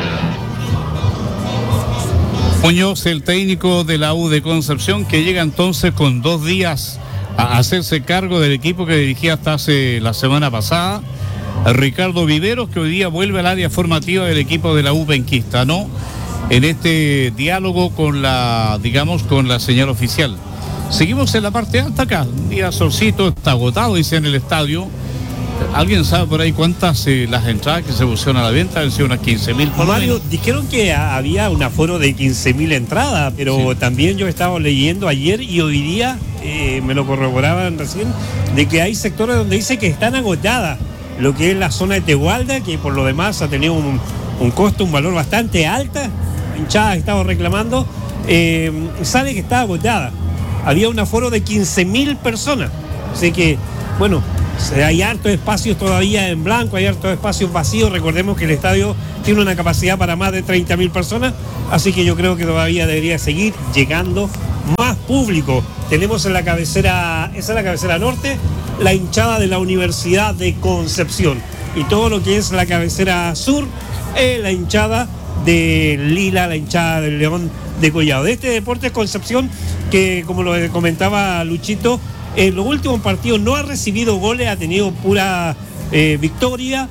Muñoz, el técnico de la U de Concepción, que llega entonces con 2 días a hacerse cargo del equipo que dirigía hasta hace la semana pasada. Ricardo Viveros, que hoy día vuelve al área formativa del equipo de la U penquista, ¿no? En este diálogo con la señal oficial. Seguimos en la parte alta acá. Un día solcito, está agotado, dice en el estadio. ¿Alguien sabe por ahí cuántas las entradas que se pusieron a la venta? Han sido unas 15.000 por Mario, dijeron que había un aforo de 15.000 entradas, pero sí, también yo estaba leyendo ayer y hoy día, me lo corroboraban recién, de que hay sectores donde dice que están agotadas. Lo que es la zona de Tegualda, que por lo demás ha tenido un costo, un valor bastante alta. Hinchada estaba reclamando, sabe que está agotada. Había un aforo de 15.000 personas. Así que, bueno, hay hartos espacios todavía en blanco, hay hartos espacios vacíos. Recordemos que el estadio tiene una capacidad para más de 30.000 personas, así que yo creo que todavía debería seguir llegando más público. Tenemos en la cabecera, esa es la cabecera norte, la hinchada de la Universidad de Concepción, y todo lo que es la cabecera sur, la hinchada de Lila, la hinchada del León de Collado. De este Deportes Concepción, que como lo comentaba Luchito, en los últimos partidos no ha recibido goles, ha tenido pura victoria.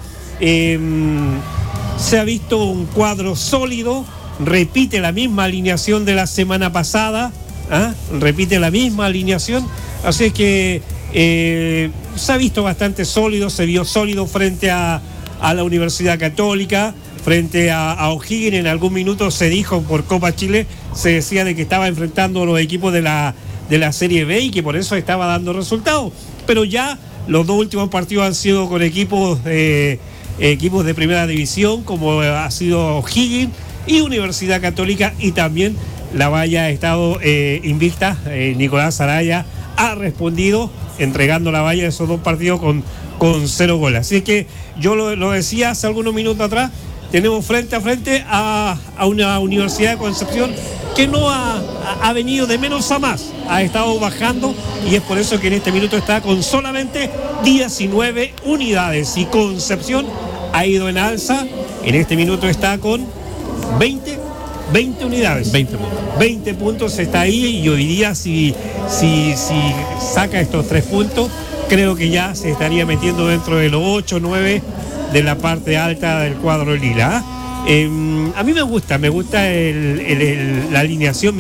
Se ha visto un cuadro sólido, repite la misma alineación de la semana pasada, repite la misma alineación, así que se ha visto bastante sólido, se vio sólido frente a la Universidad Católica, frente a O'Higgins. En algún minuto se dijo por Copa Chile, se decía de que estaba enfrentando a los equipos de la Serie B y que por eso estaba dando resultados, pero ya los 2 últimos partidos han sido con equipos de primera división, como ha sido O'Higgins y Universidad Católica, y también la valla ha estado invicta. Nicolás Araya ha respondido entregando la valla de esos 2 partidos con 0 goles, así que yo lo decía hace algunos minutos atrás, tenemos frente a frente a una Universidad de Concepción que no ha venido de menos a más, ha estado bajando, y es por eso que en este minuto está con solamente 19 unidades, y Concepción ha ido en alza, en este minuto está con 20 unidades. 20 puntos está ahí, y hoy día si saca estos 3 puntos, creo que ya se estaría metiendo dentro de los 8 o 9 de la parte alta del cuadro lila. A mí me gusta la alineación,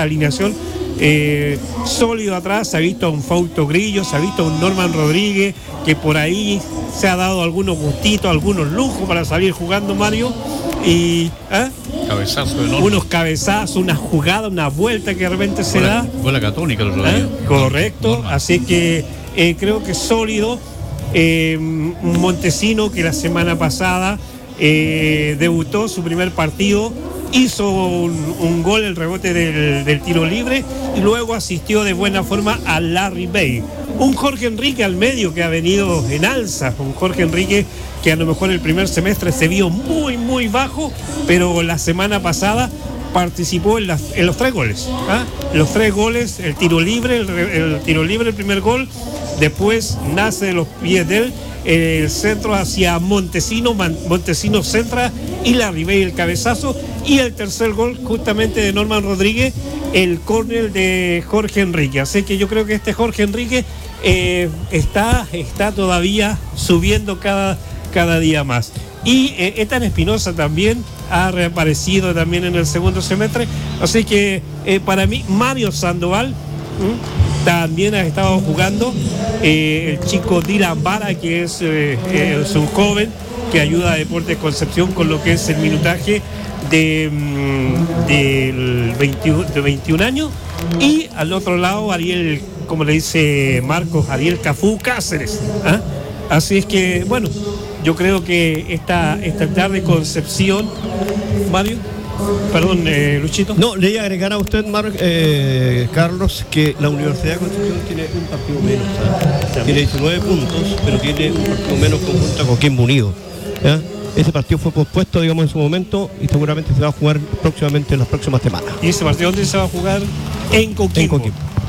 sólido atrás. Se ha visto a un Fausto Grillo, se ha visto a un Norman Rodríguez, que por ahí se ha dado algunos gustitos, algunos lujos para salir jugando, Mario, y cabezazo enorme, unos cabezazos, una jugada, una vuelta que de repente se da. Fue la Católica el otro día. Correcto, Norman. Así que creo que es sólido. Montesino, que la semana pasada debutó su primer partido, hizo un gol, el rebote del tiro libre, y luego asistió de buena forma a Larry Bay. Un Jorge Enrique al medio que ha venido en alza, un Jorge Enrique que a lo mejor el primer semestre se vio muy muy bajo, pero la semana pasada participó en los 3 goles. Los 3 goles, el tiro libre, el primer gol, después nace de los pies de él el centro hacia Montesino centra y la Ribey el cabezazo, y el tercer gol justamente de Norman Rodríguez, el córner de Jorge Enrique. Así que yo creo que este Jorge Enrique está todavía subiendo cada día más. Y Ethan Espinosa también ha reaparecido también en el segundo semestre, así que para mí Mario Sandoval también ha estado jugando, el chico Dylan Vara, que es un joven que ayuda a Deportes Concepción con lo que es el minutaje de 21 años, y al otro lado Ariel, como le dice Marcos, Ariel Cafú Cáceres. Así es que bueno, yo creo que esta tarde Concepción, Mario, perdón, Luchito. No, le iba a agregar a usted, Carlos, que la Universidad de Concepción tiene un partido menos, tiene 19 puntos, pero tiene un partido menos conjunto a Coquimbo Unido. Ese partido fue pospuesto, digamos, en su momento, y seguramente se va a jugar próximamente en las próximas semanas. ¿Y ese partido dónde se va a jugar? En Coquimbo.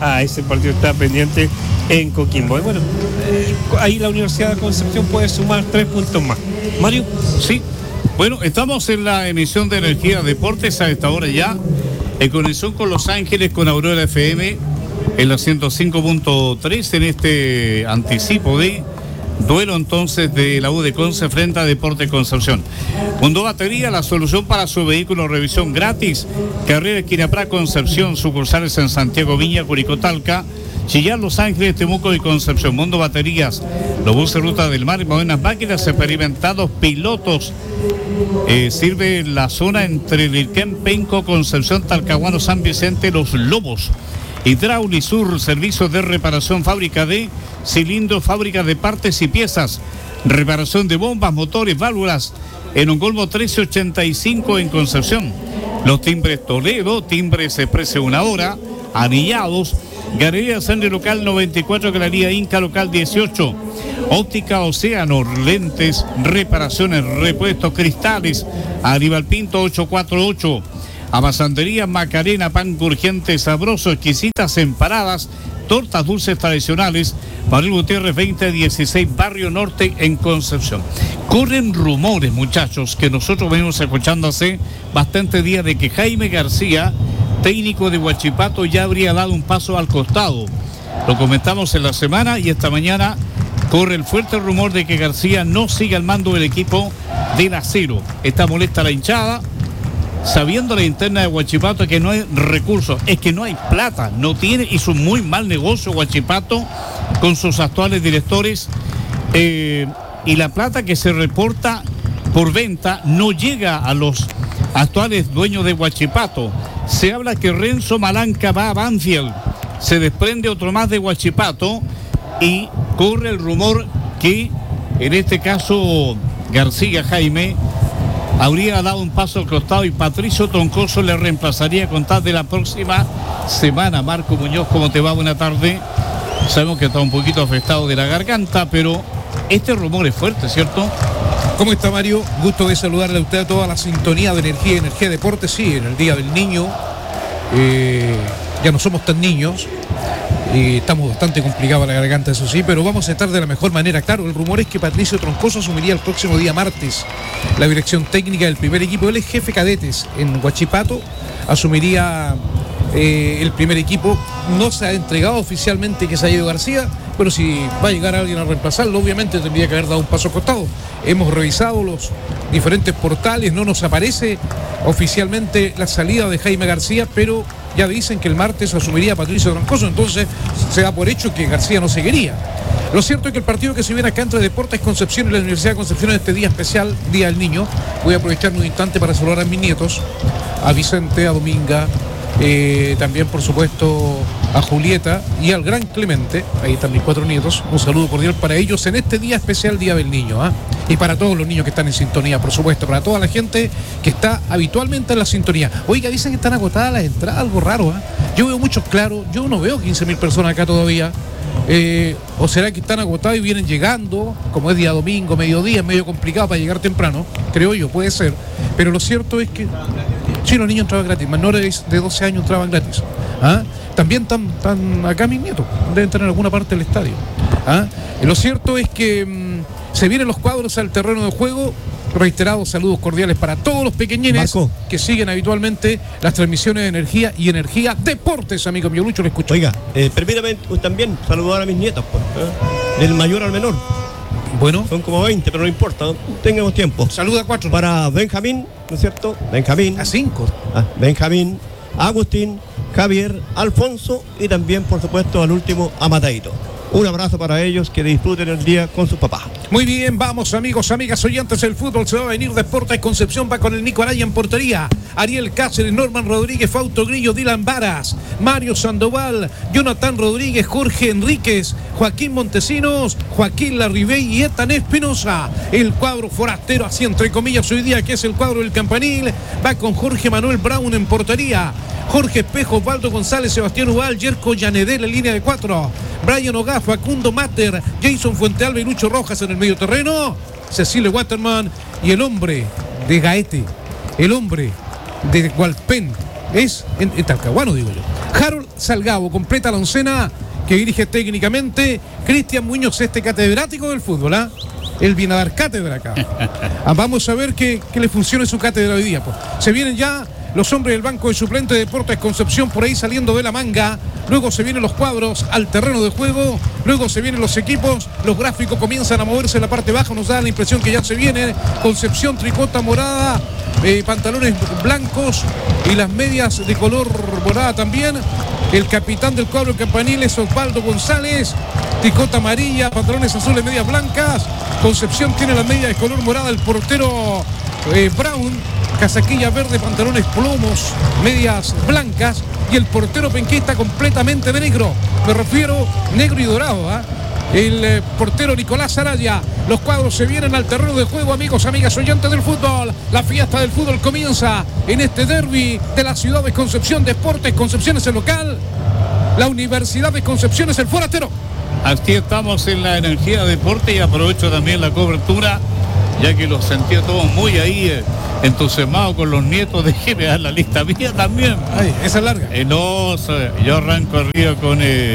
a ese partido que está pendiente en Coquimbo. Y bueno, ahí la Universidad de Concepción puede sumar 3 puntos más. Mario. Sí, bueno, estamos en la emisión de Energía Deportes a esta hora ya, en conexión con Los Ángeles, con Aurora FM, en la 105.3, en este anticipo de duelo entonces de la U de Conce frente a Deportes Concepción. Mundo Batería, la solución para su vehículo, revisión gratis. Carrera esquina Prat Concepción, sucursales en Santiago, Viña, Curicó, Talca, Chillán, Los Ángeles, Temuco y Concepción. Mundo Baterías, los buses Ruta del Mar, modernas máquinas, experimentados pilotos. Sirve la zona entre Lirquén, Penco, Concepción, Talcahuano, San Vicente, Los Lobos. Hidráulisur, servicios de reparación, fábrica de cilindros, fábrica de partes y piezas, reparación de bombas, motores, válvulas, en Ongolmo 1385 en Concepción. Los timbres Toledo, timbres Expreso una hora, anillados. Galería Sangre Local 94, Galería Inca Local 18. Óptica Océano, lentes, reparaciones, repuestos, cristales, Aníbal Pinto 848. Amasandería Macarena, pan crujiente, sabroso, exquisitas empanadas, tortas dulces tradicionales, Manuel Gutiérrez 2016, Barrio Norte en Concepción. Corren rumores, muchachos, que nosotros venimos escuchando hace bastante días de que Jaime García, técnico de Huachipato, ya habría dado un paso al costado. Lo comentamos en la semana y esta mañana corre el fuerte rumor de que García no sigue al mando del equipo del Acero. Está molesta la hinchada, sabiendo la interna de Huachipato que no hay recursos, es que no hay plata, no tiene, hizo un muy mal negocio Huachipato con sus actuales directores, y la plata que se reporta por venta no llega a los actuales dueños de Huachipato. Se habla que Renzo Malanca va a Banfield, se desprende otro más de Huachipato y corre el rumor que en este caso García Jaime habría dado un paso al costado y Patricio Troncoso le reemplazaría a contar de la próxima semana. Marco Muñoz, ¿cómo te va? Buena tarde. Sabemos que está un poquito afectado de la garganta, pero este rumor es fuerte, ¿cierto? ¿Cómo está, Mario? Gusto de saludarle a usted, a toda la sintonía de Energía Deportes. Sí, en el Día del Niño ya no somos tan niños. Estamos bastante complicados la garganta, eso sí, pero vamos a estar de la mejor manera. Claro, el rumor es que Patricio Troncoso asumiría el próximo día martes la dirección técnica del primer equipo. Él es jefe cadetes en Huachipato, asumiría el primer equipo. No se ha entregado oficialmente que se haya ido García, pero si va a llegar alguien a reemplazarlo, obviamente tendría que haber dado un paso al costado. Hemos revisado los diferentes portales, no nos aparece oficialmente la salida de Jaime García, pero ya dicen que el martes asumiría Patricio Troncoso, entonces se da por hecho que García no seguiría. Lo cierto es que el partido que se viene acá entre Deportes Concepción y la Universidad de Concepción en este día especial, Día del Niño, voy a aprovechar un instante para saludar a mis nietos, a Vicente, a Dominga, también por supuesto a Julieta y al gran Clemente. Ahí están mis 4 nietos, un saludo cordial para ellos en este día especial, Día del Niño, y para todos los niños que están en sintonía, por supuesto, para toda la gente que está habitualmente en la sintonía. Oiga, dicen que están agotadas las entradas, algo raro, yo veo muchos claros, yo no veo 15.000 personas acá todavía. O será que están agotados y vienen llegando, como es día domingo, mediodía, es medio complicado para llegar temprano, creo yo, puede ser. Pero lo cierto es que sí, los niños entraban gratis, menores de 12 años entraban gratis. También están acá mis nietos, deben estar en alguna parte del estadio. Lo cierto es que se vienen los cuadros al terreno de juego. Reiterados saludos cordiales para todos los pequeñines, Marco, que siguen habitualmente las transmisiones de Energía y Energía Deportes, amigo mío. Lucho, le escucho. Oiga, permítame también saludar a mis nietos, pues, del mayor al menor. Bueno, son como 20, pero no importa, tengamos tiempo. Saluda a 4. Para Benjamín, ¿no es cierto? Benjamín. A 5. Benjamín, Agustín, Javier, Alfonso y también, por supuesto, al último, a Mataito. Un abrazo para ellos, que disfruten el día con sus papás. Muy bien, vamos amigos, amigas oyentes, el fútbol se va a venir. Deportes Concepción va con el Nico Araya en portería, Ariel Cáceres, Norman Rodríguez, Fausto Grillo, Dylan Varas, Mario Sandoval, Jonathan Rodríguez, Jorge Enríquez, Joaquín Montesinos, Joaquín Larribey y Etan Espinosa. El cuadro forastero, así entre comillas hoy día, que es el cuadro del Campanil, va con Jorge Manuel Brown en portería, Jorge Espejo, Osvaldo González, Sebastián Ubal, Yerko Llanedel en línea de 4, Brian Ogá, Facundo Mater, Jason Fuentealba y Lucho Rojas en el medio terreno, Cecilio Waterman y el hombre de Gaete, el hombre de Hualpén, es en Talcahuano, digo yo, Harold Salgado. Completa la oncena que dirige técnicamente Cristian Muñoz, este catedrático del fútbol, ¿ah? Él viene a dar cátedra acá. Vamos a ver que le funcione su cátedra hoy día. Pues. Se vienen ya los hombres del banco de suplente de Deportes Concepción por ahí saliendo de la manga. Luego se vienen los cuadros al terreno de juego. Luego se vienen los equipos. Los gráficos comienzan a moverse en la parte baja. Nos da la impresión que ya se viene. Concepción, tricota morada, pantalones blancos y las medias de color morada también. El capitán del cuadro campanil es Osvaldo González. Tricota amarilla, pantalones azules, medias blancas. Concepción tiene las medias de color morada. El portero Brown, casaquilla verde, pantalones plomos, medias blancas. Y el portero penquista completamente de negro. Me refiero negro y dorado, ¿eh? El portero Nicolás Araya. Los cuadros se vienen al terreno de juego, amigos, amigas oyentes del fútbol. La fiesta del fútbol comienza en este derbi de la ciudad de Concepción. Deportes Concepción es el local. La Universidad de Concepción es el forastero. Aquí estamos en la Energía Deporte y aprovecho también la cobertura, ya que los sentí todos muy ahí entusiasmados con los nietos. Déjeme dar la lista mía también. Ay, esa es larga. No, yo arranco arriba con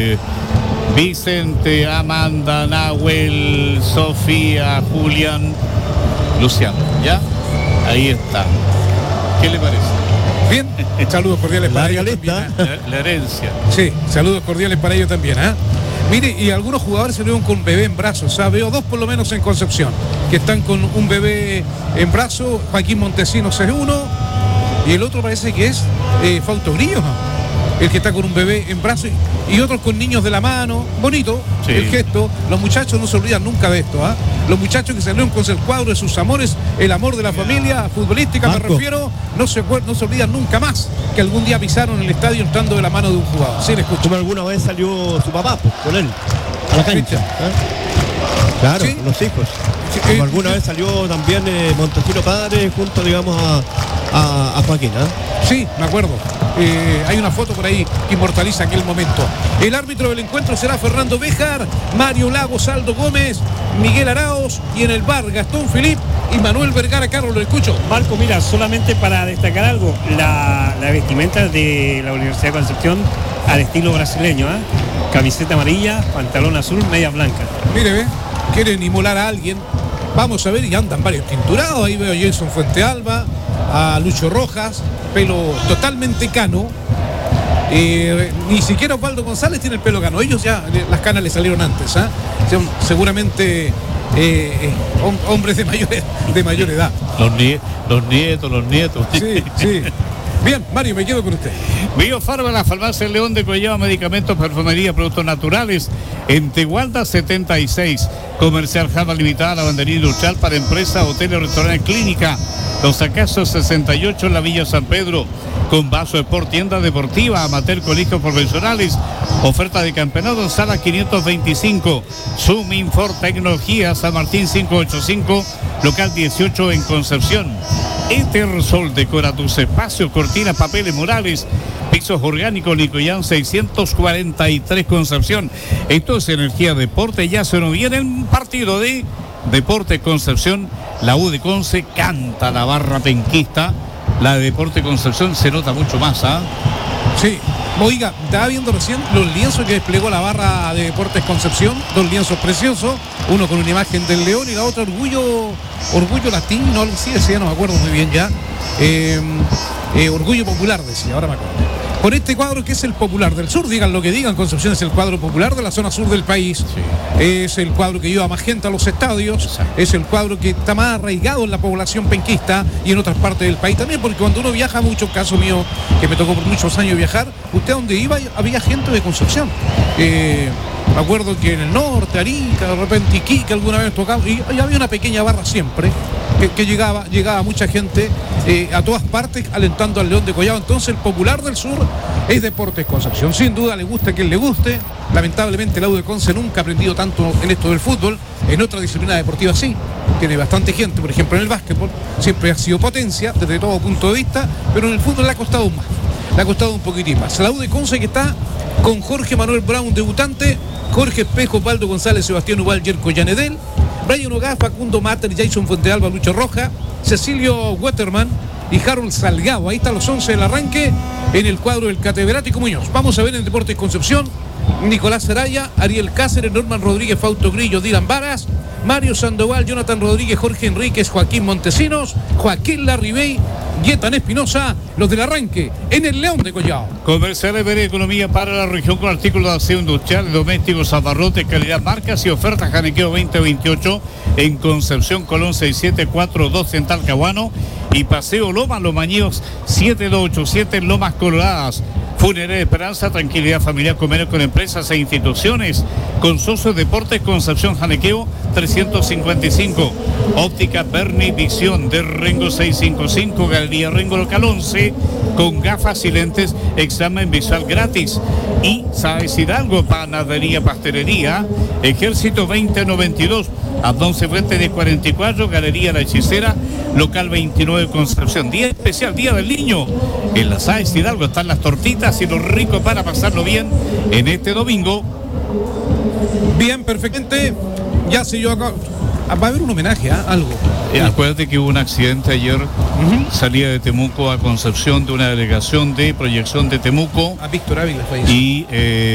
Vicente, Amanda, Nahuel, Sofía, Julián, Luciano. ¿Ya? Ahí está. ¿Qué le parece? Bien, saludos cordiales para ellos también, la herencia. Sí, saludos cordiales para ellos también, ¿eh? Mire, y algunos jugadores se vieron con bebé en brazos, o sea, veo dos por lo menos en Concepción, que están con un bebé en brazo. Joaquín Montesinos es uno, y el otro parece que es Fausto Grillo, ¿no? El que está con un bebé en brazos y otros con niños de la mano. Bonito, sí. El gesto. Los muchachos no se olvidan nunca de esto, ¿eh? Los muchachos que salieron con el cuadro de sus amores, el amor de la familia futbolística, Marco, me refiero, no se olvidan nunca más que algún día pisaron el estadio entrando de la mano de un jugador. Sí, le escucho. Como alguna vez salió su papá, pues, con él, a la cancha. Claro, ¿sí? Los hijos. Sí, como alguna vez salió también Montesino padre junto, digamos, a Joaquín, ¿eh? Sí, me acuerdo. Hay una foto por ahí que inmortaliza aquel momento. El árbitro del encuentro será Fernando Béjar, Mario Lagos, Aldo Gómez, Miguel Araos, y en el bar Gastón Filip y Manuel Vergara. Carlos, lo escucho. Marco, mira, solamente para destacar algo, la vestimenta de la Universidad de Concepción al estilo brasileño, ¿eh? Camiseta amarilla, pantalón azul, media blanca. Mire, ve, quieren inmolar a alguien. Vamos a ver, y andan varios tinturados. Ahí veo a Jason Fuentealba, a Lucho Rojas, pelo totalmente cano. Ni siquiera Osvaldo González tiene el pelo cano. Ellos ya, las canas le salieron antes, ¿eh? Son seguramente hombres de mayor edad. Los nietos. Sí, sí. Bien, Mario, me quedo con usted. Biofarma, la farmacia León de Cuellaba, medicamentos, perfumería, productos naturales. En Tegualda 76. Comercial Java Limitada, lavandería industrial para empresas, hoteles, restaurantes, clínica. Los Acasos 68 en la Villa San Pedro. Con Vaso Sport, tienda deportiva, amateur, colegios profesionales. Oferta de campeonato en sala 525. Suminfor Tecnología, San Martín 585, local 18 en Concepción. Etersol, decora tus espacios, cortinas, papeles, murales, pisos orgánicos, Nicoyán 643 Concepción. Esto es Energía Deporte. Ya se nos viene el partido de Deporte Concepción. La U de Conce canta la barra penquista. La de Deporte Concepción se nota mucho más, ¿ah? Sí. Oiga, estaba viendo recién los lienzos que desplegó la barra de Deportes Concepción. Dos lienzos preciosos, uno con una imagen del león y la otra orgullo latino, algo así decía, no me acuerdo muy bien ya. Orgullo popular, decía, ahora me acuerdo. Con este cuadro que es el popular del sur, digan lo que digan, Concepción es el cuadro popular de la zona sur del país. Sí. Es el cuadro que lleva más gente a los estadios. Exacto. Es el cuadro que está más arraigado en la población penquista y en otras partes del país también, porque cuando uno viaja mucho, caso mío, que me tocó por muchos años viajar, usted a donde iba había gente de Concepción. Me acuerdo que en el norte, Arica, de repente Iquique alguna vez tocaba, y había una pequeña barra siempre, que llegaba mucha gente a todas partes alentando al León de Collado. Entonces el popular del sur es Deportes Concepción. Sin duda, le guste a quien le guste. Lamentablemente la U de Conce nunca ha aprendido tanto en esto del fútbol. En otra disciplina deportiva sí, tiene bastante gente, por ejemplo en el básquetbol siempre ha sido potencia desde todo punto de vista, pero en el fútbol le ha costado más, le ha costado un poquitín más. La U de Conce que está con Jorge Manuel Brown, debutante, Jorge Espejo, Osvaldo González, Sebastián Ubal, Yerko Yanedel, Brian Ogá, Facundo Mater, Jason Fuentealba, Lucho Roja, Cecilio Wetterman, y Harold Salgado. Ahí están los 11 del arranque en el cuadro del catedrático Muñoz. Vamos a ver en Deportes Concepción: Nicolás Araya, Ariel Cáceres, Norman Rodríguez, Fausto Grillo, Dylan Varas, Mario Sandoval, Jonathan Rodríguez, Jorge Enríquez, Joaquín Montesinos, Joaquín Larribey, Yetan Espinosa, los del arranque en el León de Collao. Comercial Everett, economía para la región con artículos de aseo industrial, domésticos, abarrotes, calidad, marcas y ofertas. Janequeo 2028 en Concepción, Colón 6742 en Talcahuano y Paseo Lomas, Los Mañíos 7287 en Lomas Coloradas. Funeraria Esperanza, tranquilidad familiar, convenio con empresas e instituciones. Con Socios Deportes Concepción, Janequeo 355. Óptica Berni Visión de Rengo 655, Galería Rengo Local 11, con gafas y lentes, examen visual gratis. Y Sáez Hidalgo, panadería, pastelería, Ejército 2092, Abdón Frente de 44, Galería La Hechicera, local 29 Concepción. Día especial, Día del Niño. En la Sáez Hidalgo están las tortitas y lo rico para pasarlo bien en este domingo. Bien, perfectamente. Ya se yo acá. Va a haber un homenaje a algo. Acuérdate que hubo un accidente ayer, salía de Temuco a Concepción de una delegación de proyección de Temuco. A Víctor Ávila falleció. Y